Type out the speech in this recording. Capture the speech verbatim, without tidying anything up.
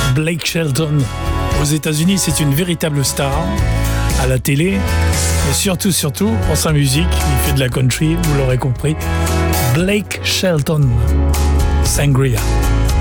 Blake Shelton. Aux États-Unis, c'est une véritable star à la télé, mais surtout, surtout, pour sa musique, il fait de la country, vous l'aurez compris. Blake Shelton, Sangria.